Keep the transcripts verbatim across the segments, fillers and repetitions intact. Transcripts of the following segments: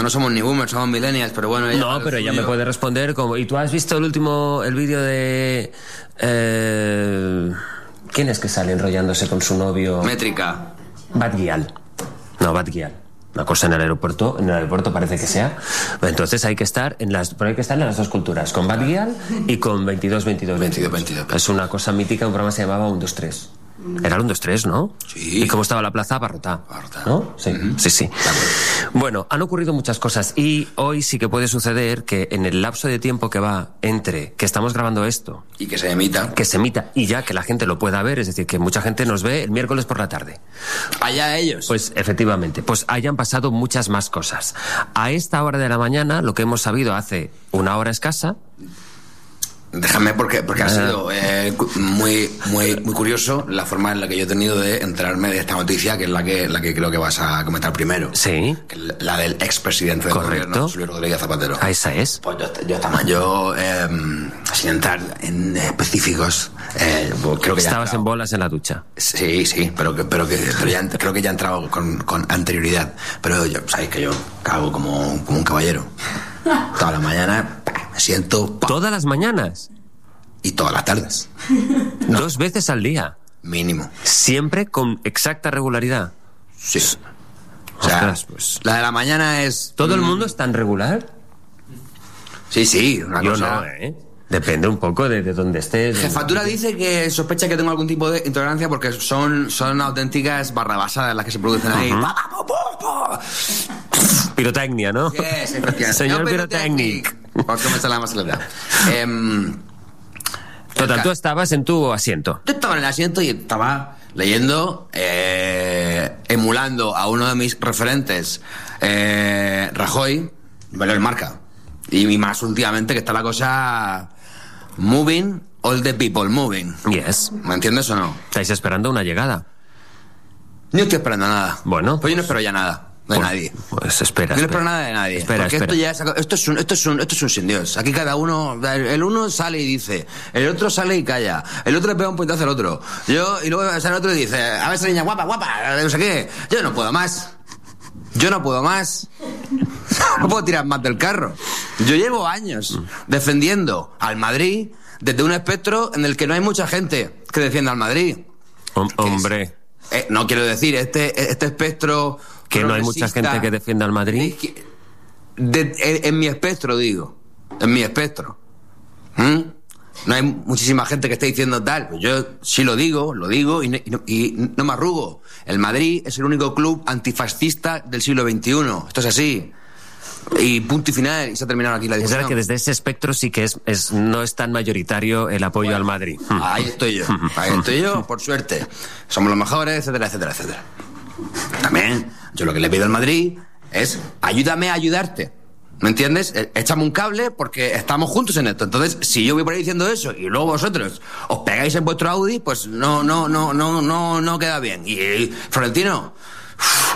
cuando no somos ni boomers, somos millennials, pero bueno... Ella no, pero ella me puede responder como... ¿Y tú has visto el último, el vídeo de... Eh, ¿quién es que sale enrollándose con su novio? Métrica. Bad Gyal. No, Bad Gyal. Una cosa en el aeropuerto, en el aeropuerto parece que sea. Entonces hay que estar en las, pero hay que estar en las dos culturas, con Bad Gyal y con veintidós veintidós veintidós. Es una cosa mítica, un programa se llamaba uno dos tres. Era el uno dos tres, ¿no? Sí. ¿Y cómo estaba la plaza? Abarrotada. Abarrotada. ¿No? Sí, uh-huh. sí, sí. Bueno, han ocurrido muchas cosas y hoy sí que puede suceder que en el lapso de tiempo que va entre que estamos grabando esto... Y que se emita. Que se emita y ya que la gente lo pueda ver, es decir, que mucha gente nos ve el miércoles por la tarde. Allá ellos. Pues efectivamente, pues hayan pasado muchas más cosas. A esta hora de la mañana, lo que hemos sabido hace una hora escasa... Déjame, porque, porque ha sido eh, muy, muy, muy curioso la forma en la que yo he tenido de enterarme de esta noticia, que es la que, la que creo que vas a comentar primero. Sí. Que es la del expresidente del Correcto. gobierno, Julio Rodríguez Zapatero. ¿A esa es? Pues yo, yo estaba, yo, eh, sin entrar en específicos, eh, creo que ya estabas en bolas en la ducha. Sí, sí, pero que, pero que, pero ya, creo que ya he entrado con, con anterioridad. Pero yo, sabéis que yo cago como, como un caballero. Todas las mañanas me siento... ¡pam! ¿Todas las mañanas? Y todas las tardes. No. ¿Dos veces al día? Mínimo. ¿Siempre con exacta regularidad? Sí. O sea, Ostras, pues... la de la mañana es... ¿Todo el mundo es tan regular? Sí, sí, una Yo cosa... no, ¿eh? Depende un poco de, de dónde estés. Jefatura dice que sospecha que tengo algún tipo de intolerancia porque son, son auténticas barrabasadas las que se producen ahí. Uh-huh. Pirotecnia, ¿no? Yes, efectivamente. Señor Pirotecnic. Porque me sale la más letra. Eh, Total, tú estabas en tu asiento. Yo estaba en el asiento y estaba leyendo, eh, emulando a uno de mis referentes, eh, Rajoy, me lo Marca. Y más últimamente que está la cosa moving, all the people moving. Yes. ¿Me entiendes o no? ¿Estáis esperando una llegada? No estoy esperando nada. Bueno. Pues yo no espero ya nada. De pues, nadie. Pues espera. Yo no espera. espero nada de nadie. Espera, porque espera. esto ya es, esto es un, esto es un, esto es un sin Dios. Aquí cada uno, el uno sale y dice, el otro sale y calla, el otro le pega un puñetazo al otro. Yo, y luego sale el otro y dice, a ver esa niña guapa, guapa, no sé qué. Yo no puedo más. Yo no puedo más. No puedo tirar más del carro. Yo llevo años defendiendo al Madrid desde un espectro en el que no hay mucha gente que defienda al Madrid. Hom- hombre. Es, eh, no quiero decir, este, este espectro... Que no hay mucha gente que defienda al Madrid. De, de, en, en mi espectro, digo. En mi espectro. ¿Mm? No hay muchísima gente que esté diciendo tal. Pues yo sí lo digo, lo digo y no, y, no, y no me arrugo. El Madrid es el único club antifascista del siglo veintiuno. Esto es así. Y punto y final, y se ha terminado aquí la discusión. Es verdad que desde ese espectro sí que es, es no es tan mayoritario el apoyo bueno, al Madrid. Ahí estoy yo, ahí estoy yo, por suerte. Somos los mejores, etcétera, etcétera, etcétera. También, yo lo que le pido al Madrid es, ayúdame a ayudarte. ¿Me entiendes? Échame un cable porque estamos juntos en esto. Entonces, si yo voy por ahí diciendo eso y luego vosotros os pegáis en vuestro Audi, pues no, no, no, no, no, no queda bien. Y, y Florentino, uff,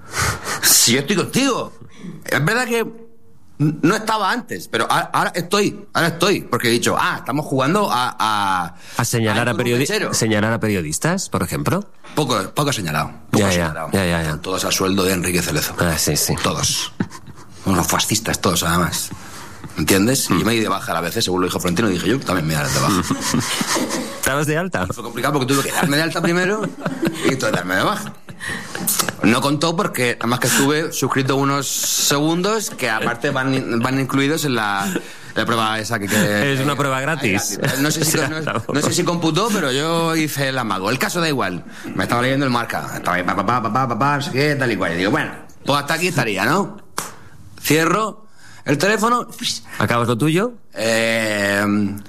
si yo estoy contigo, es verdad que no estaba antes, pero ahora, ahora estoy, ahora estoy, porque he dicho, ah, estamos jugando a... A, a señalar a, a, periodi- señalar a periodistas, por ejemplo. Poco, poco señalado. Poco ya, señalado. Ya, ya, ya. Todos al sueldo de Enrique Cerezo. Ah, sí, sí. Todos. Unos fascistas todos, además. ¿Entiendes? Mm. Y yo me di de baja a veces, según lo dijo Florentino, dije yo también me voy a dar de baja. ¿Estabas de alta? Fue complicado porque tuve que darme de alta primero y entonces darme de baja. No contó porque nada más que estuve suscrito unos segundos que aparte van, van incluidos en la, la prueba esa que... que es una eh, prueba gratis. gratis. No sé, si, no, no sé si computó, pero yo hice el amago. El caso da igual. Me estaba leyendo el Marca. Estaba ahí, papá, papá, papá, papá, no sé qué, tal y cual. Y digo, bueno, pues hasta aquí estaría, ¿no? Cierro el teléfono. ¿Acabas lo tuyo? Eh,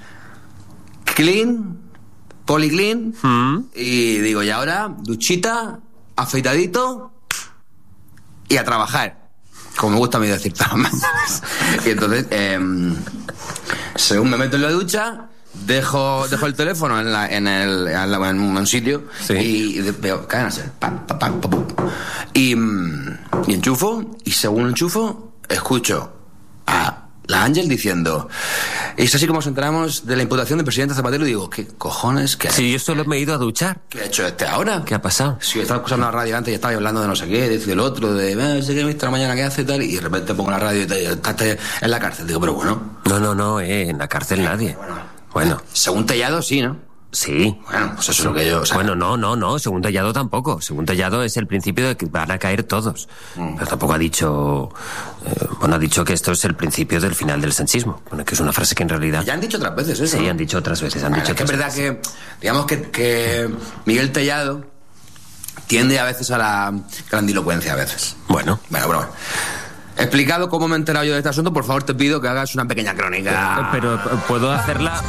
clean, policlean. Mm. Y digo, y ahora, duchita, afeitadito y a trabajar. Como me gusta a mí decir todas las mañanas. Y entonces, eh, según me meto en la ducha, dejo, dejo el teléfono en, la, en, el, en, la, en un sitio. Sí. Y veo, cádense, pam, pam, pam, pam, pam. Y, y enchufo, y según enchufo, escucho a la Ángel diciendo, Y es así como nos enteramos de la imputación del presidente Zapatero y digo, ¿qué cojones? ¿Qué sí, yo solo me he ido a duchar. ¿Qué ha hecho este ahora? ¿Qué ha pasado? Si yo estaba escuchando la radio antes y estaba hablando de no sé qué, de del otro, de no sé qué, viste la mañana que hace y tal, y de repente pongo la radio y te, estás en la cárcel. Digo, pero bueno. No, no, no, eh, en la cárcel nadie. Bueno, bueno. Según Tellado, sí, ¿no? Sí. Bueno, pues eso es lo que yo... O sea, bueno, no, no, no, según Tellado tampoco. Según Tellado es el principio de que van a caer todos. Mm. Pero tampoco ha dicho... Eh, bueno, ha dicho que esto es el principio del final del sanchismo. Bueno, que es una frase que en realidad... Ya han dicho otras veces eso. Sí, ¿no? han dicho otras veces. Han bueno, dicho es que es verdad veces. que... Digamos que, que Miguel Tellado tiende a veces a la grandilocuencia a veces. Bueno. Bueno, pero bueno. Explicado cómo me he enterado yo de este asunto, por favor te pido que hagas una pequeña crónica. Pero, pero puedo hacerla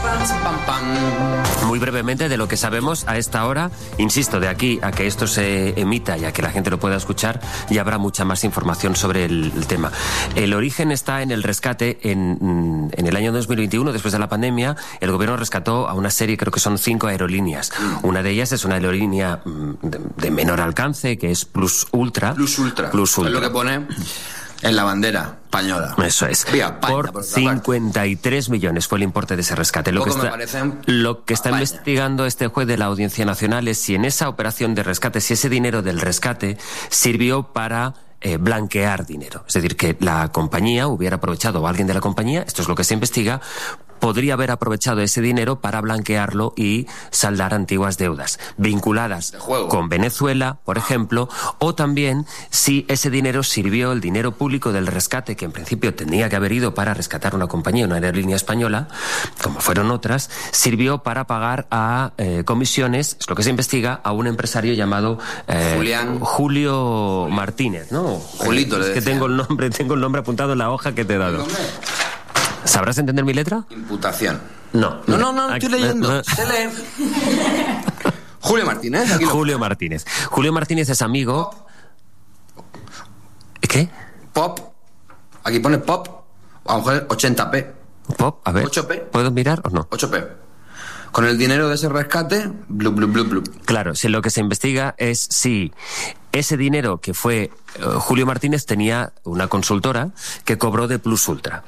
muy brevemente de lo que sabemos a esta hora. Insisto, de aquí a que esto se emita y a que la gente lo pueda escuchar, ya habrá mucha más información sobre el, el tema. El origen está en el rescate. En, en el año dos mil veintiuno, después de la pandemia, el gobierno rescató a una serie, creo que son cinco aerolíneas. Mm. Una de ellas es una aerolínea de, de menor alcance, que es Plus Ultra. Plus Ultra. Plus Ultra. Es lo que pone... en la bandera española. Eso es. España, por, por cincuenta y tres millones fue el importe de ese rescate. Lo que está, lo que está investigando este juez de la Audiencia Nacional es si en esa operación de rescate, si ese dinero del rescate sirvió para eh, blanquear dinero. Es decir, que la compañía hubiera aprovechado, o alguien de la compañía, esto es lo que se investiga, podría haber aprovechado ese dinero para blanquearlo y saldar antiguas deudas vinculadas con Venezuela, por ejemplo, o también si ese dinero sirvió, el dinero público del rescate, que en principio tendría que haber ido para rescatar una compañía, una aerolínea española, como fueron otras, sirvió para pagar a eh, comisiones, es lo que se investiga, a un empresario llamado eh, Julián. Julio Martínez, ¿no? Julito, eh, le es que decía. tengo el nombre, tengo el nombre apuntado en la hoja que te he dado. ¿Sabrás entender mi letra? Imputación. No. No, no, no, no estoy leyendo. Se lee. Julio Martínez. Aquí lo... Julio Martínez. Julio Martínez es amigo... Pop. ¿Qué? Pop. Aquí pone pop. A lo mejor ochenta pe. Pop, a ver. ocho pe. ¿Puedo mirar o no? ocho pe. Con el dinero de ese rescate, blu, blu, blu, blu. Claro, si lo que se investiga es si ese dinero que fue... Uh, Julio Martínez tenía una consultora que cobró de Plus Ultra.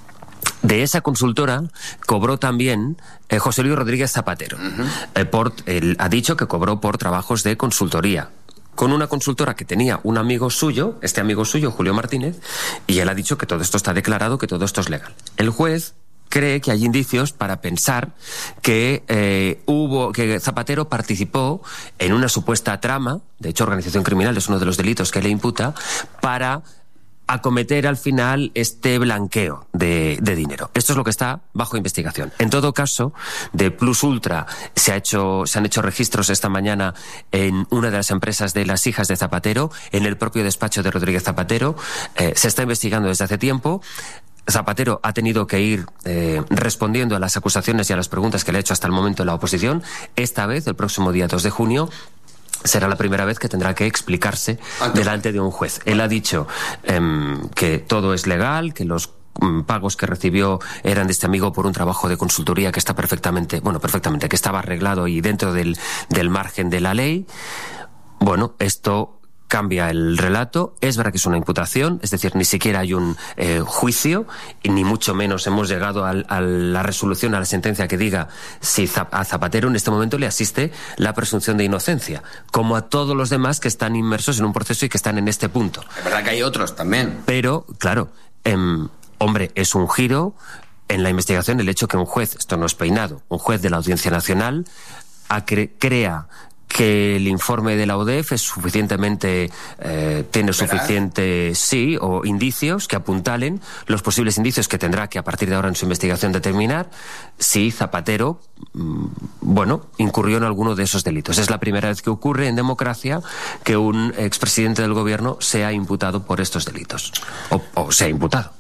De esa consultora cobró también eh, José Luis Rodríguez Zapatero. Uh-huh. eh, por, él ha dicho que cobró por trabajos de consultoría con una consultora que tenía un amigo suyo, este amigo suyo, Julio Martínez, y él ha dicho que todo esto está declarado, que todo esto es legal. El juez cree que hay indicios para pensar que eh, hubo, que Zapatero participó en una supuesta trama, de hecho organización criminal es uno de los delitos que le imputa, para acometer al final este blanqueo de, de dinero. Esto es lo que está bajo investigación. En todo caso, de Plus Ultra se ha hecho, se han hecho registros esta mañana en una de las empresas de las hijas de Zapatero, en el propio despacho de Rodríguez Zapatero. Eh, se está investigando desde hace tiempo. Zapatero ha tenido que ir eh, respondiendo a las acusaciones y a las preguntas que le ha hecho hasta el momento la oposición. Esta vez, el próximo día dos de junio, será la primera vez que tendrá que explicarse Antes. delante de un juez. Él ha dicho eh, que todo es legal, que los mm, pagos que recibió eran de este amigo por un trabajo de consultoría que está perfectamente, bueno, perfectamente, que estaba arreglado y dentro del, del margen de la ley. Bueno, esto cambia el relato. Es verdad que es una imputación, es decir, ni siquiera hay un eh, juicio y ni mucho menos hemos llegado a, a la resolución, a la sentencia que diga si a Zapatero en este momento le asiste la presunción de inocencia, como a todos los demás que están inmersos en un proceso y que están en este punto. Es verdad que hay otros también. Pero, claro, eh, hombre, es un giro en la investigación el hecho que un juez, esto no es peinado, un juez de la Audiencia Nacional cre- crea que el informe de la O D E F es suficientemente, eh, tiene suficiente, sí, o indicios que apuntalen los posibles indicios que tendrá que a partir de ahora en su investigación determinar si Zapatero, mmm, bueno, incurrió en alguno de esos delitos. Es la primera vez que ocurre en democracia que un expresidente del gobierno sea imputado por estos delitos. O, o sea imputado.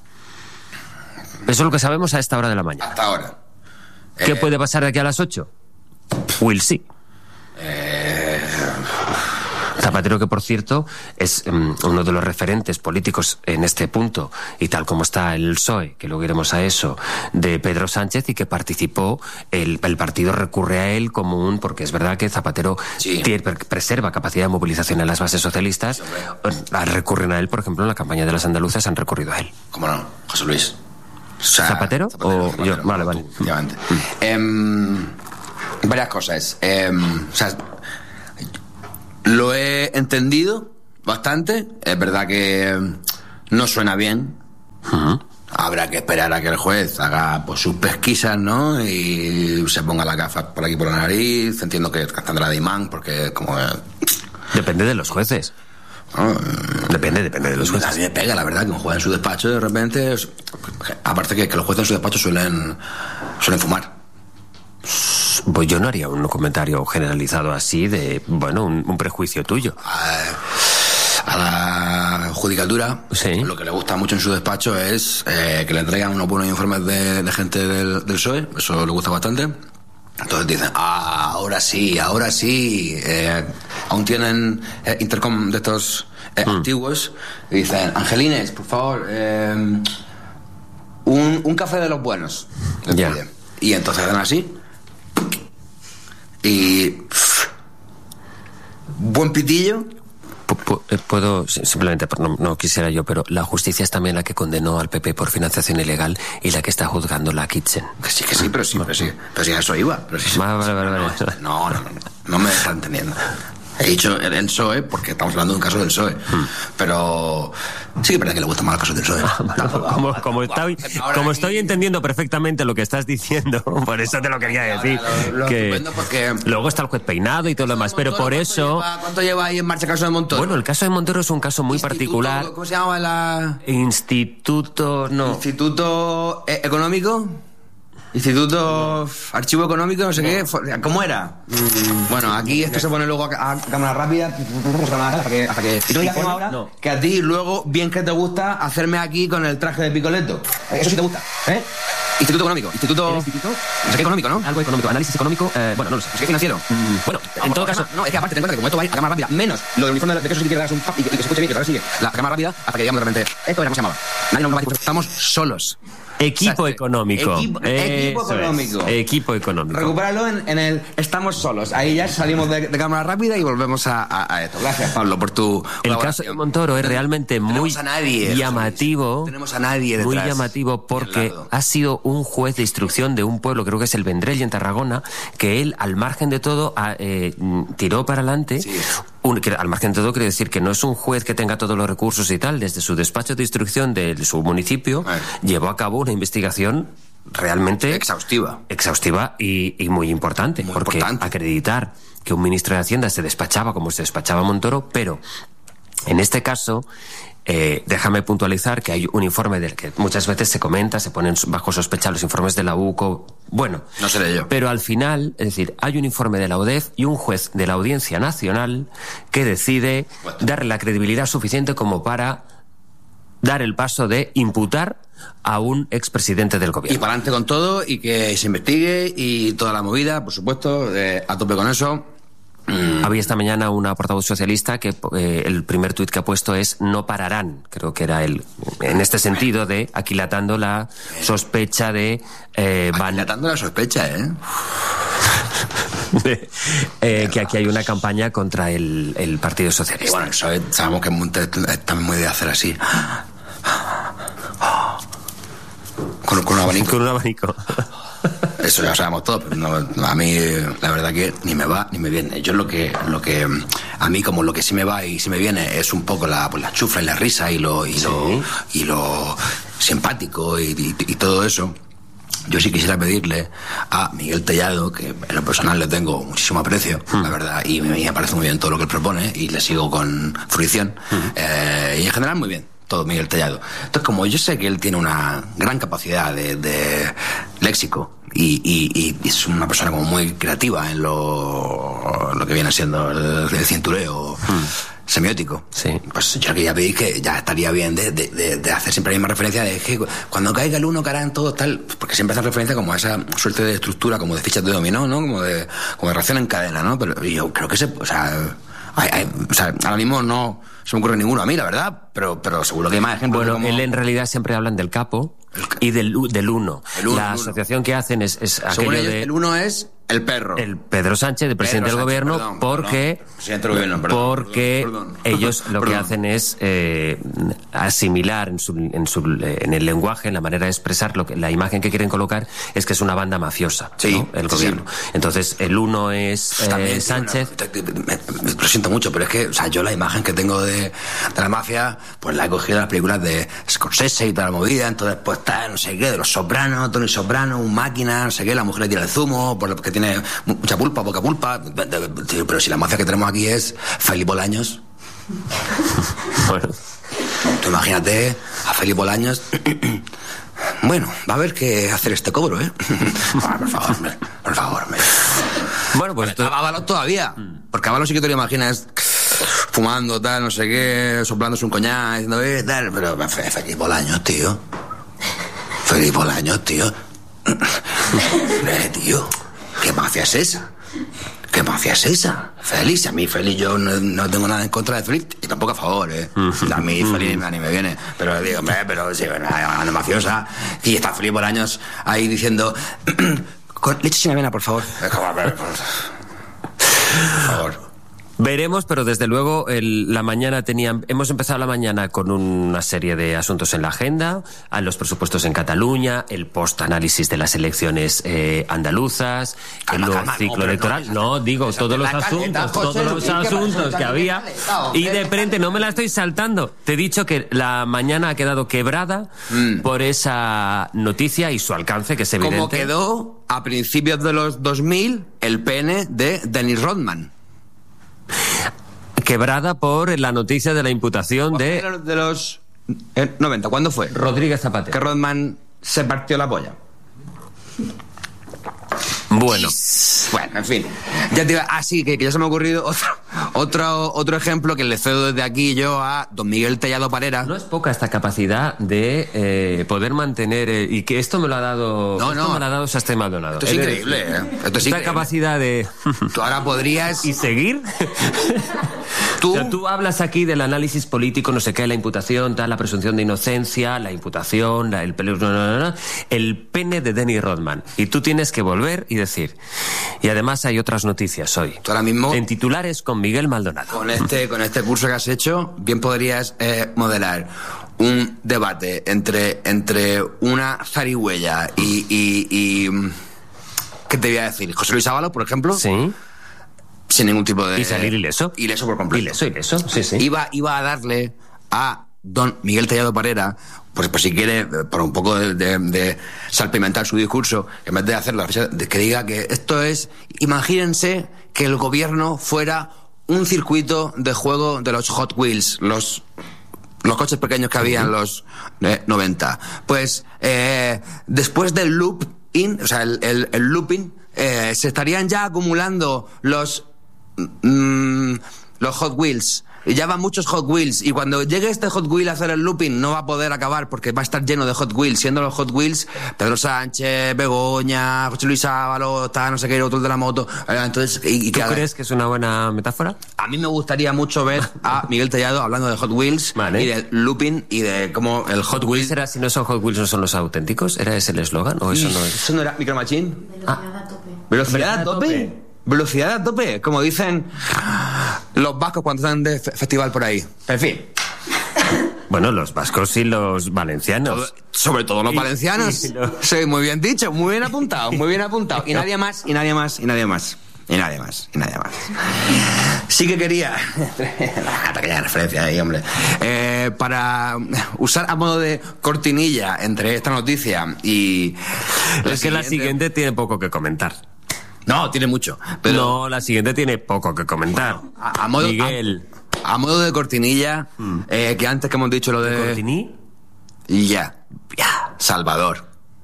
Eso es lo que sabemos a esta hora de la mañana. Hasta ahora. ¿Qué eh... puede pasar de aquí a las ocho? We'll see. Eh... Zapatero, que por cierto es um, uno de los referentes políticos en este punto, y tal como está el P S O E, que luego iremos a eso, de Pedro Sánchez, y que participó, el, el partido recurre a él como un, porque es verdad que Zapatero sí. tiene, preserva capacidad de movilización en las bases socialistas, sí, recurren a él, por ejemplo, en la campaña de las andaluzas han recurrido a él. ¿Cómo no? José Luis. O sea, ¿Zapatero? Zapatero, o Zapatero, yo, vale, vale. Tú, mm. eh, varias cosas. Eh, o sea, lo he entendido bastante. Es verdad que no suena bien. Uh-huh. Habrá que esperar a que el juez haga pues, sus pesquisas, ¿no? Y se ponga la gafa por aquí por la nariz. Entiendo que tendrá de imán, porque como... Eh, depende de los jueces. Oh, depende, depende de los jueces. A mí me pega, la verdad, que un juez en su despacho de repente... Es, aparte que, que los jueces en su despacho suelen, suelen fumar. Pues yo no haría un comentario generalizado así de, bueno, un, un prejuicio tuyo. A, a la judicatura, sí. Lo que le gusta mucho en su despacho es eh, que le entregan unos buenos informes de, de gente del, del P S O E, eso le gusta bastante. Entonces dicen, ah, ahora sí, ahora sí. Eh, aún tienen eh, intercom de estos eh, mm. antiguos. Y dicen, Angelines, por favor, eh, un, un café de los buenos. Ya. Y entonces hacen así. Y... Pff, buen pitillo. Puedo, simplemente, no, no quisiera yo, pero la justicia es también la que condenó al P P por financiación ilegal y la que está juzgando la Kitchen. Que sí, que sí, pero sí, pero sí, pero sí, a eso iba. Pero sí, vale, vale, vale, vale. No, no, no, no, no me está entendiendo. He dicho el P S O E porque estamos hablando de un caso del P S O E. Hmm. Pero sí que es verdad que le gusta más el caso del P S O E. Ah, bueno, no, como como, como, estoy, como estoy entendiendo perfectamente lo que estás diciendo, por eso te lo quería decir. Lo, lo que porque luego está el juez peinado y todo lo demás, pero por eso... Lleva, ¿Cuánto lleva ahí en marcha el caso de Montoro? Bueno, el caso de Montoro es un caso muy Instituto, particular. ¿Cómo se llama la...? Instituto... no. Instituto Económico... Instituto Archivo Económico, no sé qué, ¿cómo era? Mm, bueno, aquí esto se pone luego a, a cámara rápida hasta que, hasta que... Y tú digas ahora no. Que a ti luego bien que te gusta hacerme aquí con el traje de Picoleto. Eso sí te gusta, ¿eh? Instituto Económico, Instituto... instituto? No sé qué económico, ¿no? Algo económico, análisis económico, eh, bueno, no lo sé. No sé qué financiero. Mm, bueno, no, en todo caso... No, es que aparte ten en cuenta que como esto va a ir a cámara rápida, menos lo del uniforme de que eso sí que das un pap y que, y que se escuche bien, que ahora sigue la cámara rápida hasta que digamos de repente, esto era cómo se llamaba. Nadie nos va a decir, estamos solos. Equipo económico. Equipo, equipo económico. Es. Equipo económico. Recupéralo en, en el estamos solos. Ahí ya salimos de, de cámara rápida y volvemos a, a, a esto. Gracias, Pablo, por tu El caso de Montoro es realmente muy nadie, llamativo. No tenemos a nadie detrás. Muy llamativo porque ha sido un juez de instrucción de un pueblo, creo que es el Vendrell en Tarragona, que él, al margen de todo, a, eh, tiró para adelante. Sí. Un, que al margen de todo quiere decir que no es un juez que tenga todos los recursos y tal. Desde su despacho de instrucción de su municipio eh. llevó a cabo una investigación realmente exhaustiva exhaustiva y, y muy importante, muy porque importante. Acreditar que un ministro de Hacienda se despachaba como se despachaba Montoro, pero en este caso eh, déjame puntualizar que hay un informe del que muchas veces se comenta, se ponen bajo sospecha los informes de la U C O, bueno, no seré yo. Pero al final, es decir, hay un informe de la U D E F y un juez de la Audiencia Nacional que decide bueno. darle la credibilidad suficiente como para dar el paso de imputar a un expresidente del gobierno. Y para adelante con todo y que se investigue y toda la movida, por supuesto, eh, a tope con eso. Mm. Había esta mañana una portavoz socialista que eh, el primer tuit que ha puesto es no pararán, creo que era él, en este sentido de aquilatando la sospecha de... Eh, aquilatando van... la sospecha, ¿eh? eh, que aquí hay una campaña contra el, el Partido Socialista. Y bueno, eso es, sabemos que es también muy de hacer así. Con, con un abanico. Con un abanico. Eso ya lo sabemos todos, pero no, a mí la verdad que ni me va ni me viene. Yo lo que lo que a mí como lo que sí me va y sí me viene es un poco la pues la chufla y la risa y lo y sí. lo y lo simpático y, y, y todo eso. Yo sí quisiera pedirle a Miguel Tellado, que en lo personal le tengo muchísimo aprecio, hmm. la verdad, y me parece muy bien todo lo que él propone y le sigo con fruición, hmm. eh, y en general muy bien todo Miguel Tellado. Entonces, como yo sé que él tiene una gran capacidad de, de léxico y, y, y es una persona como muy creativa en lo, lo que viene siendo el, el cintureo hmm. semiótico, sí. Pues yo quería pedir que ya estaría bien de, de, de, de hacer siempre la misma referencia de que cuando caiga el uno caerán todos tal, porque siempre hace referencia como a esa suerte de estructura como de fichas de dominó, ¿no? Como de, como de reacción en cadena, ¿no? Pero yo creo que se, o sea, hay, hay, o sea ahora mismo no se me ocurre ninguno a mí, la verdad, pero, pero seguro que hay más ejemplos. Bueno, como... él en realidad siempre hablan del capo y del, del uno. El uno la el uno. asociación que hacen es, es Según aquello ellos, de... el uno es el perro. El Pedro Sánchez, el presidente Pedro del Sánchez, gobierno, perdón, porque, perdón. Presidente del gobierno, perdón, porque perdón, perdón. ellos lo Perdón. que hacen es eh, asimilar en, su, en, su, en el lenguaje, en la manera de expresar, lo que, la imagen que quieren colocar es que es una banda mafiosa, Sí, ¿no? El sí, gobierno. sí. Entonces, el uno es eh, También, Sánchez. bueno, me, me, me, lo siento mucho, pero es que, o sea, yo la imagen que tengo de, de la mafia, pues la he cogido de las películas de Scorsese y toda la movida, entonces pues está, no sé qué, de los Sopranos, Tony Soprano, un máquina, no sé qué, la mujer le tira el zumo, porque tiene mucha pulpa, poca pulpa, pero si la mafia que tenemos aquí es Felipe Bolaños. Bueno. Tú imagínate a Felipe Bolaños. Bueno, va a haber que hacer este cobro, ¿eh? Ah, por favor, hombre, por favor, hombre. Bueno, pues... Esto... Ábalos todavía, porque Ábalos sí que te lo imaginas fumando, tal, no sé qué, soplándose un coñac, diciendo, eh, tal, pero Felipe Bolaños, tío. Felipe Bolaños, tío. Eh, tío, ¿qué mafia es esa? ¿Qué mafia es esa? Félix, a mí Félix yo no, no tengo nada en contra de Félix y tampoco a favor, ¿eh? A mí Félix ni me viene, pero digo, hombre, pero sí, bueno, una mafiosa y está Felipe Bolaños ahí diciendo con leche sin avena, por favor. Por favor. Veremos, pero desde luego el, la mañana tenían, hemos empezado la mañana con una serie de asuntos en la agenda, a los presupuestos en Cataluña, el post-análisis de las elecciones eh, andaluzas, Calma, el calma, ciclo no, electoral. no, No, digo, esa todos es los la asuntos, caleta, todos José, los ¿qué pasa? asuntos que había. Y de frente, no me la estoy saltando. Te he dicho que la mañana ha quedado quebrada mm. por esa noticia y su alcance, que es evidente. Como quedó a principios de los dos mil el pene de Dennis Rodman. Quebrada por la noticia de la imputación de... De los eh, noventa, ¿cuándo fue? Rodríguez Zapatero. Que Rodman se partió la polla. Bueno. Bueno, en fin. Ya te iba... Ah, sí, que, que ya se me ha ocurrido otro, otro, otro ejemplo que le cedo desde aquí yo a don Miguel Tellado Parera. No es poca esta capacidad de eh, poder mantener... Eh, y que esto me lo ha dado... No, esto no. me lo ha dado Sastre Maldonado. Esto es increíble, ¿eh? Esto es esta increíble. capacidad de... Tú ahora podrías... ¿Y seguir? ¿Tú? O sea, tú hablas aquí del análisis político, no sé qué, la imputación, tal, la presunción de inocencia, la imputación, la, el peligro, no, no, no, no, el pene de Dennis Rodman. Y tú tienes que volver y decir... Y además hay otras noticias hoy. Tú ahora mismo... En titulares con Miguel Maldonado. Con este, con este curso que has hecho, bien podrías eh, modelar un debate entre, entre una zarigüeya y, y, y... ¿Qué te voy a decir? José Luis Ábalos, por ejemplo. Sí. Sin ningún tipo de... Y salir ileso. Ileso por completo. Ileso, ileso, sí, sí. Iba, iba a darle a don Miguel Tellado Parera, pues, pues si quiere, por un poco de, de, de salpimentar su discurso, en vez de hacer la fecha, de que diga que esto es... Imagínense que el gobierno fuera un circuito de juego de los Hot Wheels, los... los coches pequeños que había en los eh, noventa. Pues eh, después del loop in, o sea, el, el, el looping, eh, se estarían ya acumulando los mm, los Hot Wheels. Y ya van muchos Hot Wheels. Y cuando llegue este Hot Wheel a hacer el looping, no va a poder acabar porque va a estar lleno de Hot Wheels. Siendo los Hot Wheels Pedro Sánchez, Begoña, José Luis Ábalos, está no sé qué, otro de la moto. Entonces, y, y ¿Tú cada... crees que es una buena metáfora? A mí me gustaría mucho ver a Miguel Tellado hablando de Hot Wheels, vale, y de looping y de cómo el Hot, Hot Wheels... ¿Será si no son Hot Wheels no son los auténticos? ¿Era ese el eslogan? ¿O eso no es? ¿Eso no era Micro Machine? Velocidad ah. a tope. ¿Velocidad a tope? Velocidad a tope, como dicen los vascos cuando están de festival por ahí. En fin. Bueno, los vascos y los valencianos. Todo, sobre todo los y, valencianos. Y los... Sí, muy bien dicho, muy bien apuntado, muy bien apuntado. Y nadie más, y nadie más, y nadie más. Y nadie más, y nadie más. Sí que quería... Aquella referencia ahí, hombre. Eh, para usar a modo de cortinilla entre esta noticia y... La es que siguiente... la siguiente tiene poco que comentar. No, tiene mucho. Pero... No, la siguiente tiene poco que comentar. Bueno, a, a modo, Miguel. A, a modo de cortinilla, mm. eh, que antes que hemos dicho lo de... ¿De cortiní? Ya, ya, Salvador.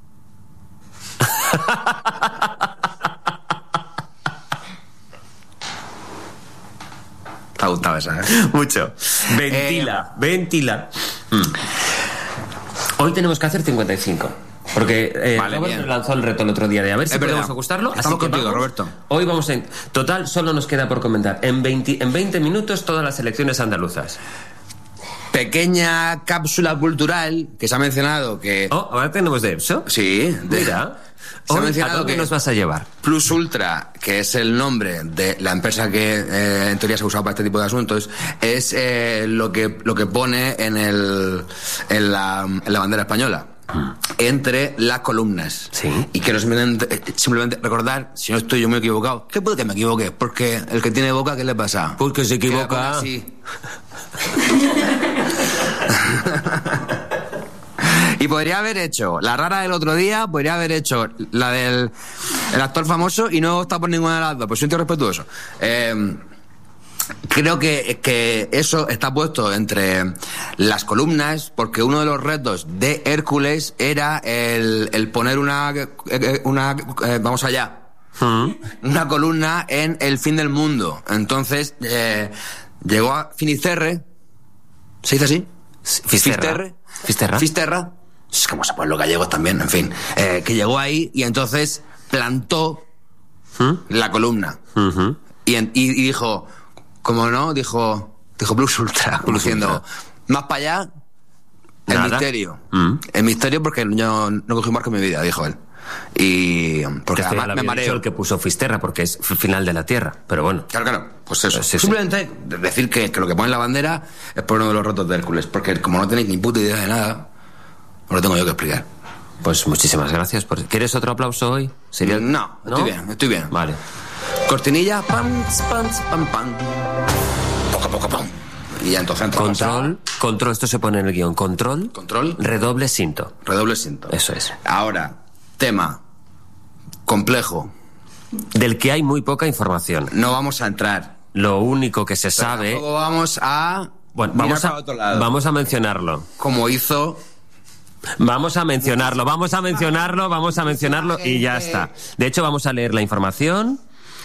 Te ha gustado esa, ¿eh? Mucho. Ventila, eh... ventila. Mm. Hoy tenemos que hacer cincuenta y cinco. Porque eh, vale, Roberto bien. lanzó el reto el otro día de a ver si podemos ajustarlo. Estamos así contigo, vamos. Roberto. Hoy vamos en... Total, solo nos queda por comentar. En veinte, en veinte minutos todas las elecciones andaluzas. pequeña cápsula cultural que se ha mencionado que... Oh, ¿ahora tenemos de EPSO? Sí. De... Mira. Se ha Hoy, mencionado ¿a dónde que nos vas a llevar? Plus Ultra, que es el nombre de la empresa que eh, en teoría se ha usado para este tipo de asuntos, es eh, lo que lo que pone en el en la, en la bandera española. Entre las columnas. Sí. Y quiero simplemente, simplemente recordar, si no estoy yo muy equivocado, que puede que me equivoque, porque el que tiene boca, ¿qué le pasa? Porque se equivoca. Que la pone así. Y podría haber hecho la rara del otro día, podría haber hecho la del el actor famoso y no está por ninguna de las dos, pues soy un tío respetuoso. Eh, creo que, que eso está puesto entre las columnas porque uno de los retos de Hércules era el, el poner una, una eh, vamos allá, ¿Mm? una columna en el fin del mundo. Entonces eh, llegó a Finisterre, ¿se dice así? Fisterra. Fisterra. Fisterra. Es como se ponen los gallegos también, en fin. Eh, que llegó ahí y entonces plantó ¿Mm? la columna. Uh-huh. Y, en, y, y dijo, como no, dijo, dijo Plus Ultra, como diciendo, más para allá, el Nada. misterio. Mm. El misterio porque yo no cogí un barco en mi vida, dijo él. Y porque este además me mareo. El que puso Fisterra porque es final de la Tierra, pero bueno. Claro, claro, pues eso. Sí, simplemente sí. decir que, que lo que pone en la bandera es por uno de los retos de Hércules, porque como no tenéis ni puta idea de nada, os lo tengo yo que explicar. Pues muchísimas gracias. Por... ¿Quieres otro aplauso hoy? ¿Sería... No, ¿No? estoy bien, estoy bien. Vale. Cortinilla, pam, pam, pam, pam. Poco a poco, pam. Y ya entonces control, a... control, esto se pone en el guión. Control. Control. Redoble cinto. Redoble cinto. Eso es. Ahora, tema complejo. Del que hay muy poca información. No vamos a entrar. Lo único que se Pero sabe... Tampoco vamos a... Bueno, vamos a, otro lado. vamos a mencionarlo. Como hizo... Vamos a mencionarlo, vamos a mencionarlo, vamos a mencionarlo y ya está. De hecho, vamos a leer la información,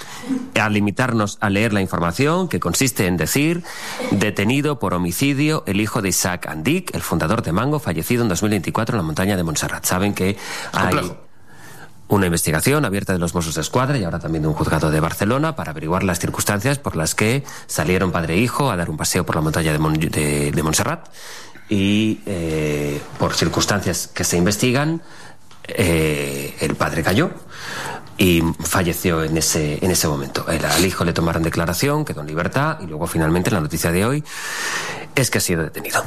a limitarnos a leer la información, que consiste en decir: detenido por homicidio el hijo de Isaac Andic, el fundador de Mango, fallecido en dos mil veinticuatro en la montaña de Montserrat. Saben que hay Complejo. una investigación abierta de los Mossos d'Esquadra y ahora también de un juzgado de Barcelona para averiguar las circunstancias por las que salieron padre e hijo a dar un paseo por la montaña de, Mon- de, de Montserrat. Y eh, por circunstancias que se investigan, eh, el padre cayó y falleció en ese, en ese momento. El, al hijo le tomaron declaración, quedó en libertad y luego finalmente la noticia de hoy es que ha sido detenido.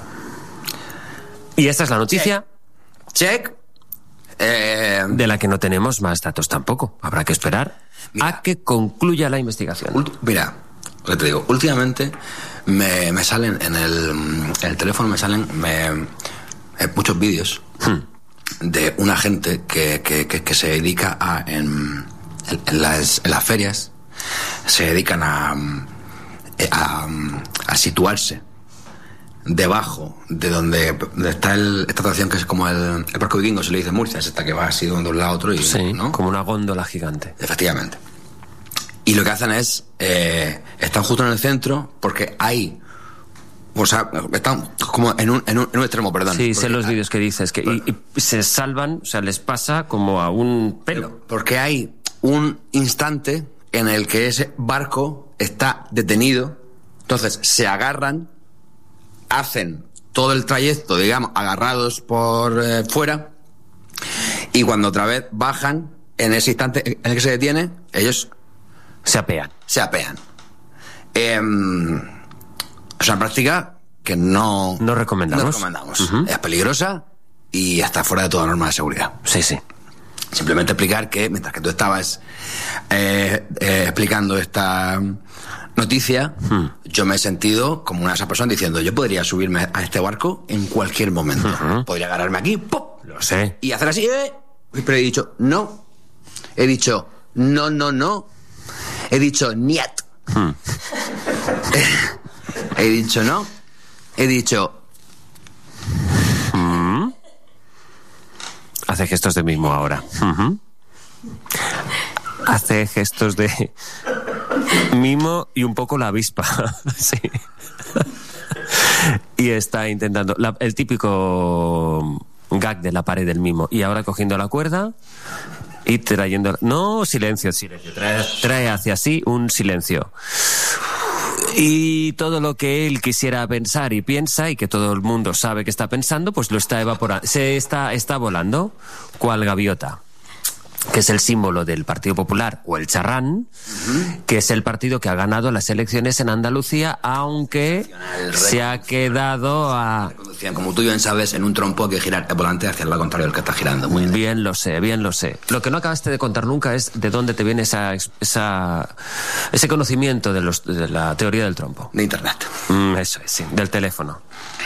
Y esta es la noticia. Check. Check. Eh... De la que no tenemos más datos tampoco. Habrá que esperar mira, a que concluya la investigación. Ult- mira, lo que te digo, últimamente... Me, me salen en el, en el teléfono, me salen me, eh, muchos vídeos hmm. de una gente que, que, que, que se dedica a, en, en, en, las, en las ferias, se dedican a, a, a situarse debajo de donde, donde está el, esta atracción que es como el, el barco vikingo, se le dice Murcia, es esta que va así de un lado a otro. Y, sí, ¿no? Como una góndola gigante. Efectivamente. Y lo que hacen es, eh, están justo en el centro porque hay, o sea, están como en un, en un, en un extremo, perdón. Sí, sé los hay, vídeos que dices, que y, y se salvan, o sea, les pasa como a un pelo. Porque hay un instante en el que ese barco está detenido, entonces se agarran, hacen todo el trayecto, digamos, agarrados por eh, fuera, y cuando otra vez bajan, en ese instante en el que se detiene, ellos... Se apean. Se apean. Eh, es una práctica que no... No recomendamos. No recomendamos. Uh-huh. Es peligrosa y está fuera de toda norma de seguridad. Sí, sí. Simplemente explicar que, mientras que tú estabas eh, eh, explicando esta noticia, uh-huh. yo me he sentido como una de esas personas diciendo, yo podría subirme a este barco en cualquier momento. Uh-huh. Podría agarrarme aquí, ¡pop! Lo sé. Y hacer así, ¡eh! Pero he dicho, no. He dicho, no, no, no. He dicho, niet. Hmm. He dicho, no. He dicho... Mm. Hace gestos de mimo ahora. Uh-huh. Hace gestos de mimo y un poco la avispa. Sí. Y está intentando... La, el típico gag de la pared del mimo. Y ahora cogiendo la cuerda... Y trayendo... No, silencio, silencio. Trae, trae hacia sí un silencio. Y todo lo que él quisiera pensar y piensa, y que todo el mundo sabe que está pensando, pues lo está evaporando. Se está, está volando, cual gaviota, que es el símbolo del Partido Popular, o el charrán, uh-huh. que es el partido que ha ganado las elecciones en Andalucía, aunque se ha quedado a... Como tú bien sabes, en un trompo hay que girar el volante hacia el lado contrario del que está girando. Muy bien. bien lo sé, bien lo sé. Lo que no acabaste de contar nunca es de dónde te viene esa, esa ese conocimiento de, los, de la teoría del trompo. De Internet. Mm, eso es, sí, del teléfono.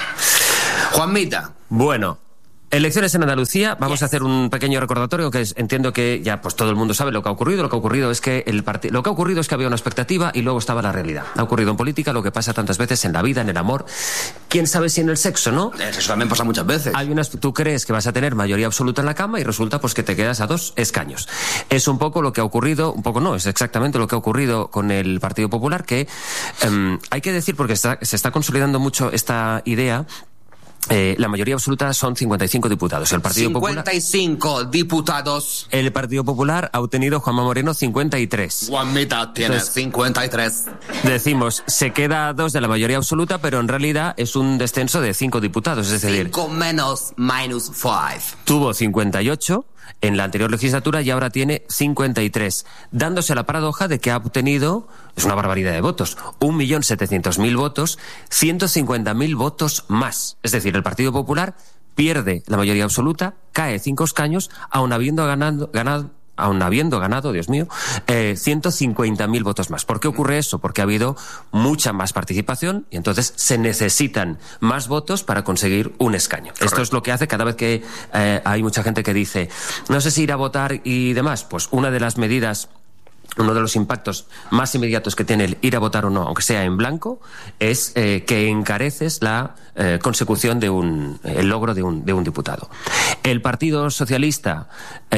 Juanmita. Bueno... Elecciones en Andalucía, vamos yes. a hacer un pequeño recordatorio que es, entiendo que ya pues todo el mundo sabe lo que ha ocurrido. Lo que ha ocurrido es que el partido, lo que ha ocurrido es que había una expectativa y luego estaba la realidad. Ha ocurrido en política lo que pasa tantas veces en la vida, en el amor. ¿Quién sabe si en el sexo, no? Eso también pasa muchas veces. Hay unas, tú crees que vas a tener mayoría absoluta en la cama y resulta pues que te quedas a dos escaños. Es un poco lo que ha ocurrido, un poco no, es exactamente lo que ha ocurrido con el Partido Popular, que um, hay que decir, porque está, se está consolidando mucho esta idea. Eh, la mayoría absoluta son cincuenta y cinco diputados. El Partido cincuenta y cinco Popular, diputados. El Partido Popular ha obtenido Juanma Moreno cincuenta y tres. Juanmita tiene Entonces, cincuenta y tres. Decimos, se queda a dos de la mayoría absoluta, pero en realidad es un descenso de cinco diputados. Es decir, cinco menos minus cinco. Tuvo cincuenta y ocho en la anterior legislatura y ahora tiene cincuenta y tres, dándose la paradoja de que ha obtenido, es una barbaridad de votos, un millón setecientos mil votos, ciento cincuenta mil votos más. Es decir, el Partido Popular pierde la mayoría absoluta, cae cinco escaños, aun habiendo ganado, ganado aun habiendo ganado, Dios mío, eh, ciento cincuenta mil votos más. ¿Por qué ocurre eso? Porque ha habido mucha más participación y entonces se necesitan más votos para conseguir un escaño. Correcto. Esto es lo que hace cada vez que eh, hay mucha gente que dice, no sé si ir a votar y demás. Pues una de las medidas, uno de los impactos más inmediatos que tiene el ir a votar o no, aunque sea en blanco, es eh, que encareces la eh, consecución de un, el logro de un, de un diputado. El Partido Socialista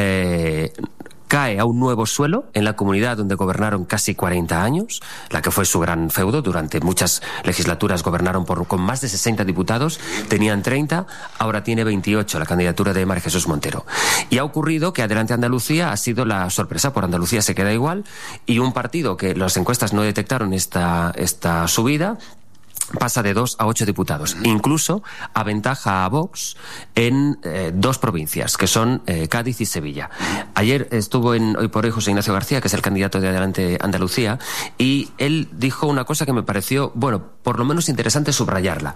eh, cae a un nuevo suelo en la comunidad donde gobernaron casi cuarenta años, la que fue su gran feudo. Durante muchas legislaturas gobernaron por, con más de sesenta diputados, tenían treinta, ahora tiene veintiocho, la candidatura de María Jesús Montero. Y ha ocurrido que Adelante Andalucía ha sido la sorpresa, por Andalucía se queda igual, y un partido que las encuestas no detectaron esta, esta subida, pasa de dos a ocho diputados. Incluso aventaja a Vox en eh, dos provincias, que son eh, Cádiz y Sevilla. Ayer estuvo en Hoy por Hoy José Ignacio García, que es el candidato de Adelante Andalucía, y él dijo una cosa que me pareció, bueno, por lo menos interesante subrayarla.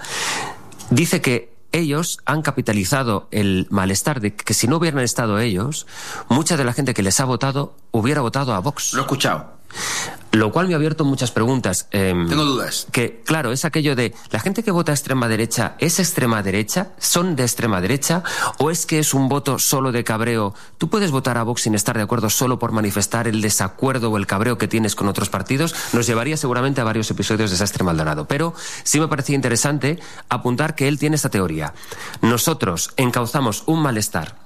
Dice que ellos han capitalizado el malestar de que si no hubieran estado ellos, mucha de la gente que les ha votado hubiera votado a Vox. Lo he escuchado. Lo cual me ha abierto muchas preguntas. Eh, Tengo dudas. Que, claro, es aquello de, ¿la gente que vota a extrema derecha es extrema derecha? ¿Son de extrema derecha? ¿O es que es un voto solo de cabreo? ¿Tú puedes votar a Vox sin estar de acuerdo solo por manifestar el desacuerdo o el cabreo que tienes con otros partidos? Nos llevaría seguramente a varios episodios de Sastre Maldonado. Pero sí me parecía interesante apuntar que él tiene esta teoría. Nosotros encauzamos un malestar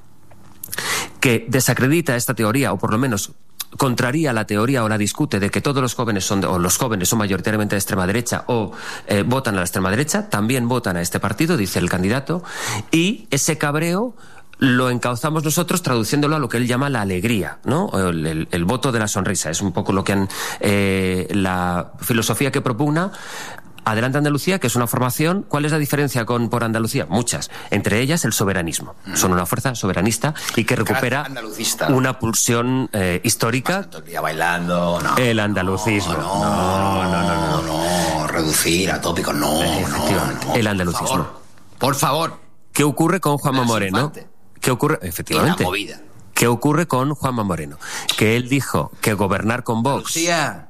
que desacredita esta teoría, o por lo menos contraría la teoría o la discute de que todos los jóvenes son, o los jóvenes son mayoritariamente de extrema derecha o eh, votan a la extrema derecha, también votan a este partido, dice el candidato, y ese cabreo lo encauzamos nosotros traduciéndolo a lo que él llama la alegría, ¿no? El, el, el voto de la sonrisa. Es un poco lo que han, eh, la filosofía que propugna Adelante Andalucía, que es una formación. ¿Cuál es la diferencia con Por Andalucía? Muchas. Entre ellas, el soberanismo. Mm. Son una fuerza soberanista y que recupera una pulsión eh, histórica. Todo el día bailando, no. El andalucismo. No, no, no, no, no, no. Reducir a tópicos, no, efectivamente. no, no. El andalucismo. Por favor. Por favor. ¿Qué ocurre con Juanma Moreno? ¿Qué ocurre? Efectivamente. Y la movida. ¿Qué ocurre con Juanma Moreno? Que él dijo que gobernar con Vox... Andalucía.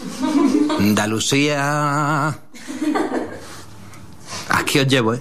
Andalucía. Aquí os llevo, ¿eh?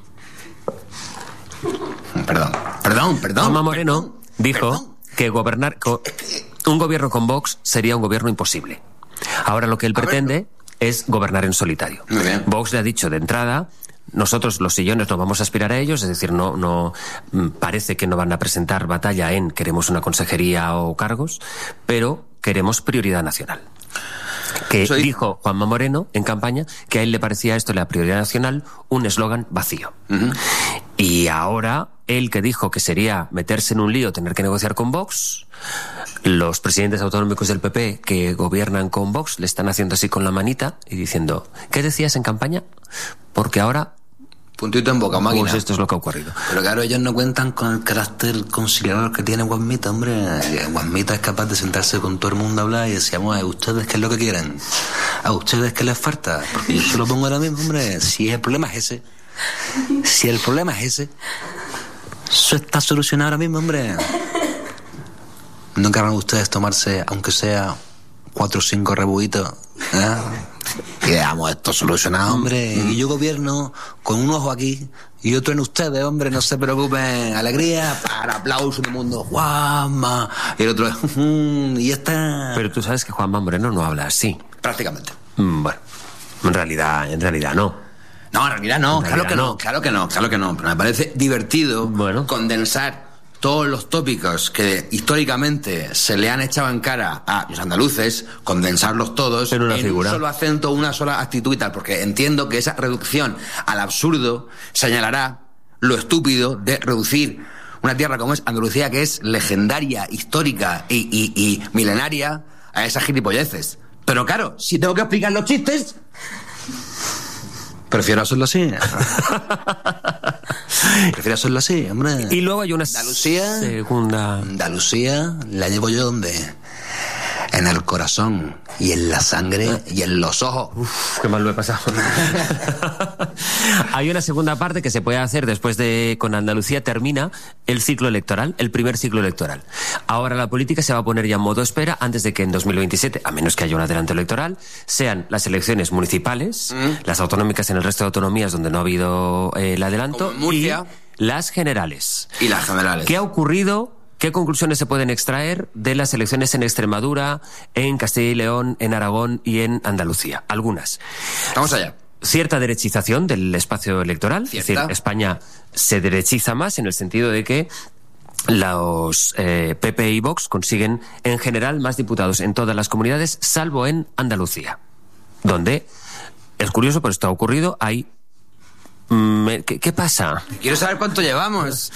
Perdón, perdón, perdón. Juanma Moreno perdón, dijo perdón. que gobernar con, un gobierno con Vox sería un gobierno imposible. Ahora lo que él A pretende ver. es gobernar en solitario. Muy bien. Vox le ha dicho de entrada: nosotros los sillones no vamos a aspirar a ellos, es decir, no, no parece que no van a presentar batalla en queremos una consejería o cargos, pero queremos prioridad nacional. Que Soy... dijo Juanma Moreno en campaña que a él le parecía esto, la prioridad nacional, un eslogan vacío. Uh-huh. Y ahora, él que dijo que sería meterse en un lío, tener que negociar con Vox, los presidentes autonómicos del P P que gobiernan con Vox le están haciendo así con la manita y diciendo, ¿qué decías en campaña? Porque ahora... Puntito en boca, máquina. Pues esto es lo que ha ocurrido. Pero claro, ellos no cuentan con el carácter conciliador que tiene Guasmita, hombre. Guasmita es capaz de sentarse con todo el mundo a hablar y decíamos, a ustedes qué es lo que quieren, a ustedes qué les falta. Porque yo se lo pongo ahora mismo, hombre. Si el problema es ese, si el problema es ese, eso está solucionado ahora mismo, hombre. ¿No querrán ustedes tomarse, aunque sea cuatro o cinco rebuitos, ¿eh? Y dejamos esto solucionado, hombre. Y yo gobierno con un ojo aquí y otro en ustedes, hombre. No se preocupen. Alegría, para aplauso del mundo. Juanma. Y el otro, y ya está. Pero tú sabes que Juanma Moreno no habla así. Prácticamente. Bueno, en realidad, en realidad no. No, en realidad no. En claro realidad que no. no. Claro que no. Claro que no. Pero me parece divertido bueno. condensar todos los tópicos que históricamente se le han echado en cara a los andaluces, condensarlos todos en, una en figura. un solo acento, una sola actitud y tal, porque entiendo que esa reducción al absurdo señalará lo estúpido de reducir una tierra como es Andalucía, que es legendaria, histórica y, y, y milenaria, a esas gilipolleces. Pero claro, si tengo que explicar los chistes, prefiero hacerlo así. Prefiero hacerlo así, hombre. Y luego hay una Andalucía, segunda... Andalucía la llevo yo donde... En el corazón y en la sangre y en los ojos. Uf, qué mal lo he pasado. Hay una segunda parte que se puede hacer después de... Con Andalucía termina el ciclo electoral, el primer ciclo electoral. Ahora la política se va a poner ya en modo espera antes de que en dos mil veintisiete, a menos que haya un adelanto electoral, sean las elecciones municipales, mm. las autonómicas en el resto de autonomías donde no ha habido eh, el adelanto, como en Murcia, y las generales. Y las generales. ¿Qué ha ocurrido? ¿Qué conclusiones se pueden extraer de las elecciones en Extremadura, en Castilla y León, en Aragón y en Andalucía? Algunas. Vamos allá. Cierta derechización del espacio electoral. Cierta. Es decir, España se derechiza más en el sentido de que los eh, P P y Vox consiguen en general más diputados en todas las comunidades, salvo en Andalucía, donde, es curioso, pero esto ha ocurrido, hay... ¿Qué, qué pasa? Quiero saber cuánto llevamos.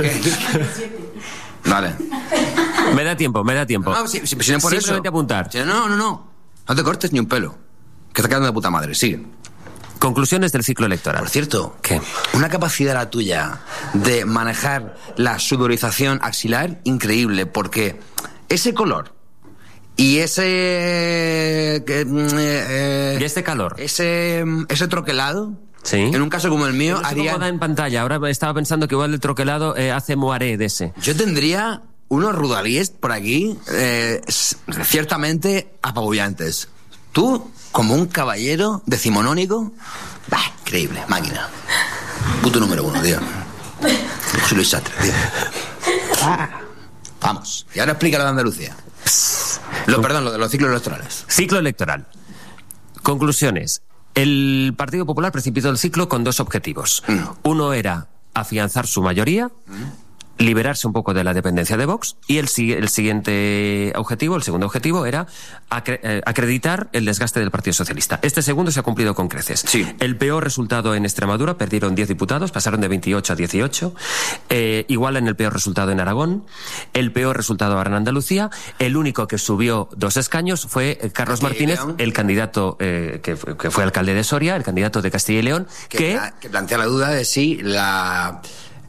Vale. Me da tiempo, me da tiempo. No, si, si, si no por Simplemente eso. apuntar. Si no, no, no. No te cortes ni un pelo. Que está quedando de puta madre. Sigue. Conclusiones del ciclo electoral. Por cierto, ¿qué? Una capacidad la tuya de manejar la sudorización axilar increíble, porque ese color y ese eh, eh, y este calor, ese ese troquelado. Sí. En un caso como el mío, no sé haría... cómo da en pantalla. Ahora estaba pensando que igual el troquelado eh, hace moaré de ese. Yo tendría unos rudalíes por aquí, eh, ciertamente apabullantes. Tú, como un caballero decimonónico, bah, increíble, máquina. Puto número uno, tío. Soy Luis Sastre, tío. Ah, vamos. Y ahora explícalo de Andalucía. Lo, perdón, lo de los ciclos electorales. Ciclo electoral. Conclusiones. El Partido Popular precipitó el ciclo con dos objetivos. Mm. Uno era afianzar su mayoría, mm. liberarse un poco de la dependencia de Vox, y el, el siguiente objetivo, el segundo objetivo, era acre eh, acreditar el desgaste del Partido Socialista. Este segundo se ha cumplido con creces. Sí. El peor resultado en Extremadura, perdieron diez diputados, pasaron de veintiocho a dieciocho, eh, igual en el peor resultado en Aragón, el peor resultado ahora en Andalucía. El único que subió dos escaños fue Carlos Martínez, el candidato eh, que, que fue alcalde de Soria, el candidato de Castilla y León, que, que, que plantea la duda de si la...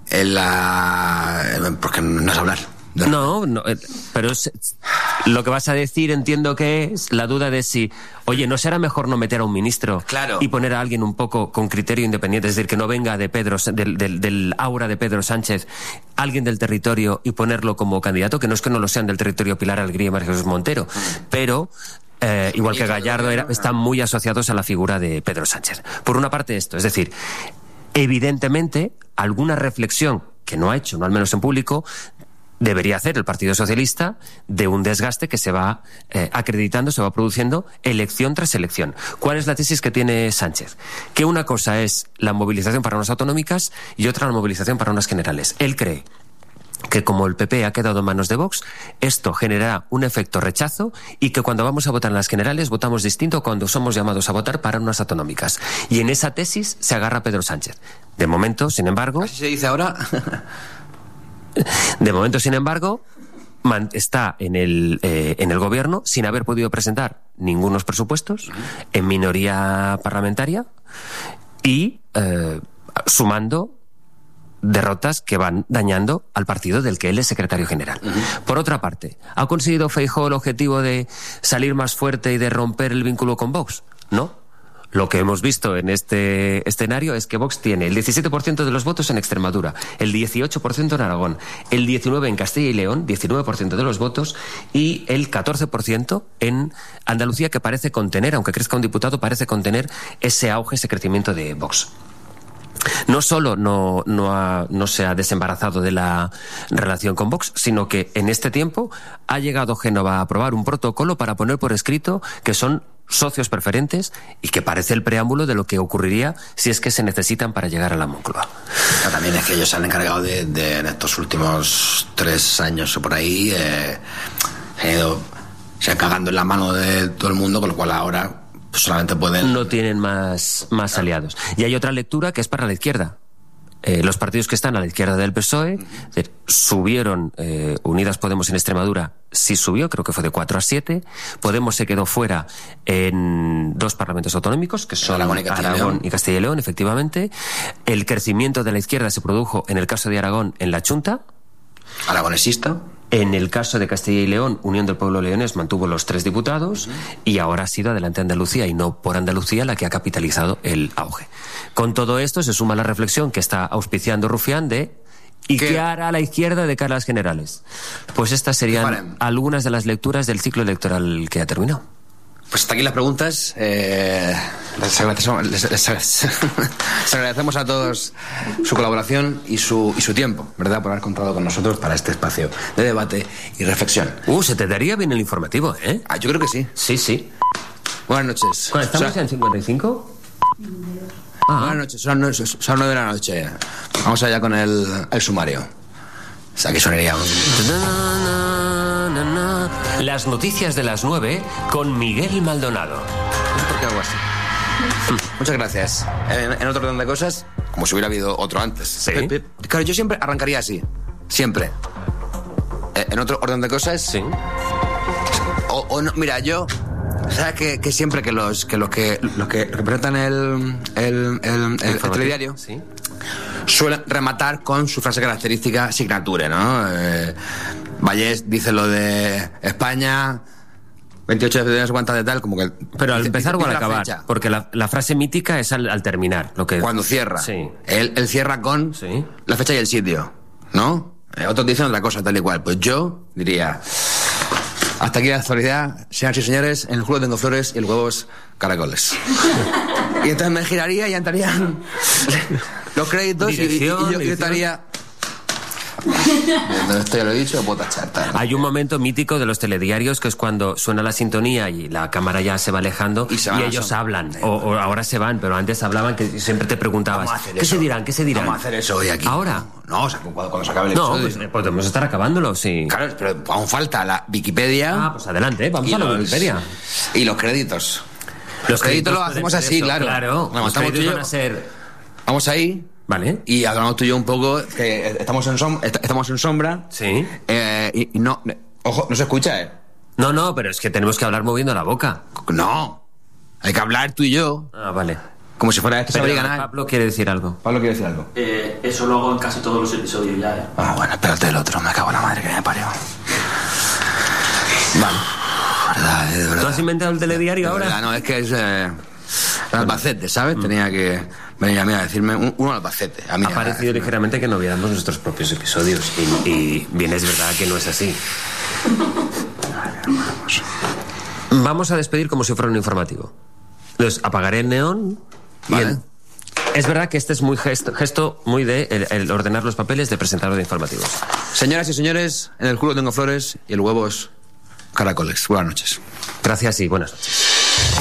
La... Porque no es hablar. No, no, pero es, lo que vas a decir entiendo que es la duda de si, oye, ¿no será mejor no meter a un ministro claro. y poner a alguien un poco con criterio independiente? Es decir, que no venga de Pedro, del, del, del aura de Pedro Sánchez, alguien del territorio, y ponerlo como candidato, que no es que no lo sean del territorio Pilar Alegría y María Jesús Montero, pero... Eh, igual que Gallardo, era, están muy asociados a la figura de Pedro Sánchez. Por una parte esto, es decir... Evidentemente, alguna reflexión que no ha hecho, no al menos en público, debería hacer el Partido Socialista de un desgaste que se va eh, acreditando, se va produciendo elección tras elección. ¿Cuál es la tesis que tiene Sánchez? Que una cosa es la movilización para unas autonómicas y otra la movilización para unas generales. Él cree que como el P P ha quedado en manos de Vox, esto generará un efecto rechazo y que cuando vamos a votar en las generales votamos distinto cuando somos llamados a votar para unas autonómicas. Y en esa tesis se agarra Pedro Sánchez. De momento, sin embargo... ¿Así se dice ahora? De momento, sin embargo, está en el, eh, en el gobierno sin haber podido presentar ningunos presupuestos, en minoría parlamentaria y eh, sumando derrotas que van dañando al partido del que él es secretario general. Uh-huh. Por otra parte, ¿ha conseguido Feijóo el objetivo de salir más fuerte y de romper el vínculo con Vox? No. Lo que hemos visto en este escenario es que Vox tiene el diecisiete por ciento de los votos en Extremadura, el dieciocho por ciento en Aragón, el diecinueve por ciento en Castilla y León, diecinueve por ciento de los votos, y el catorce por ciento en Andalucía, que parece contener, aunque crezca un diputado, parece contener ese auge, ese crecimiento de Vox. No solo no, no, ha, no se ha desembarazado de la relación con Vox, sino que en este tiempo ha llegado Génova a aprobar un protocolo para poner por escrito que son socios preferentes y que parece el preámbulo de lo que ocurriría si es que se necesitan para llegar a la Moncloa. Pero también es que ellos se han encargado de, de en estos últimos tres años o por ahí, eh, se han ido se han cagando en la mano de todo el mundo, con lo cual ahora pues solamente pueden... No tienen más, más aliados. Y hay otra lectura que es para la izquierda. Eh, los partidos que están a la izquierda del P S O E es decir, subieron, eh, Unidas Podemos en Extremadura sí subió, creo que fue de cuatro a siete. Podemos se quedó fuera en dos parlamentos autonómicos, que son Aragón y Castilla, Aragón y Castilla y León, efectivamente. El crecimiento de la izquierda se produjo, en el caso de Aragón, en la Chunta. Aragonesista. En el caso de Castilla y León, Unión del Pueblo Leonés mantuvo los tres diputados, uh-huh. y ahora ha sido adelante Andalucía, y no por Andalucía, la que ha capitalizado el auge. Con todo esto se suma la reflexión que está auspiciando Rufián de ¿y qué, qué hará la izquierda de cara a las generales? Pues estas serían Paren. algunas de las lecturas del ciclo electoral que ha terminado. Pues hasta aquí las preguntas. Eh, les, agradecemos, les, les, les agradecemos a todos su colaboración y su, y su tiempo, ¿verdad? Por haber contado con nosotros para este espacio de debate y reflexión. Uh, se te daría bien el informativo, ¿eh? Ah, yo creo que sí. Sí, sí. Buenas noches. ¿Cuándo estamos o sea, en cincuenta y cinco? Ah. Buenas noches, son nueve, son nueve de la noche. Vamos allá con el, el sumario. O sea, que sonaría un... Las noticias de las nueve con Miguel Maldonado. ¿Por qué hago así? Muchas gracias. En, en otro orden de cosas, como si hubiera habido otro antes. ¿Sí? Claro, yo siempre arrancaría así. Siempre. En otro orden de cosas. Sí. O, o no, mira, yo... ¿Sabes que, que siempre que los que los que los que representan el el, el, el, el telediario, ¿sí?, suelen rematar con su frase característica signature, ¿no? Eh, Vallés dice lo de España, veintiocho de febrero, no sé cuántas de tal, como que... Pero al dice, empezar dice o al la acabar, fecha. Porque la, la frase mítica es al, al terminar. Lo que... Cuando cierra. Sí. Él, él cierra con sí. la fecha y el sitio, ¿no? Eh, otros dicen otra cosa, tal y cual. Pues yo diría... Hasta aquí la actualidad, señoras y señores, en el juego tengo flores y el huevo es caracoles. Y entonces me giraría y entrarían los créditos y, y, y yo, yo estaría... Esto ya lo he dicho, lo puedo tachar. Tal. Hay un momento mítico de los telediarios que es cuando suena la sintonía y la cámara ya se va alejando y, se y ellos son... hablan. O, o ahora se van, pero antes hablaban que siempre te preguntabas ¿qué eso. se dirán? ¿Qué se dirán? Vamos a hacer eso hoy aquí. ¿Ahora? No, o sea, cuando, cuando se acabe el no, episodio. Pues, podemos estar acabándolo, sí. Claro, pero aún falta la Wikipedia. Ah, pues adelante, vamos a la los, Wikipedia. Y los créditos. Los, los créditos los hacemos así, eso, claro. Claro, Vamos, los créditos van a ser... Vamos ahí. Vale. Y hablamos tú y yo un poco, que estamos en, som estamos en sombra. Sí. Eh, y, y no, ojo, no se escucha, ¿eh? No, no, pero es que tenemos que hablar moviendo la boca. No, hay que hablar tú y yo. Ah, vale. Como si fuera esto saber ganar. Pablo quiere decir algo. Pablo quiere decir algo. Eh, eso lo hago en casi todos los episodios ya, ¿eh? Ah, bueno, espérate el otro, me cago en la madre que me parió. Vale. Verdad, de verdad. ¿Tú has inventado el telediario de ahora? Verdad, no, es que es... Eh, Albacete, ¿sabes? Mm. Tenía que venir a mí a decirme un, un Albacete. A mí ha parecido ligeramente que no viéramos nuestros propios episodios y, y bien es verdad que no es así. Vamos a despedir como si fuera un informativo. Entonces, apagaré el neón. Vale. El... Es verdad que este es muy gesto, gesto muy de el, el ordenar los papeles de presentador de informativos. Señoras y señores, en el culo tengo flores y el huevo es caracoles. Buenas noches. Gracias y buenas noches.